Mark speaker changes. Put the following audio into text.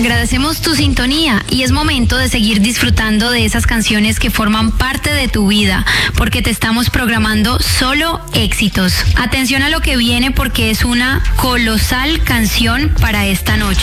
Speaker 1: Agradecemos tu sintonía y es momento de seguir disfrutando de esas canciones que forman parte de tu vida, porque te estamos programando solo éxitos. Atención a lo que viene porque es una colosal canción para esta noche.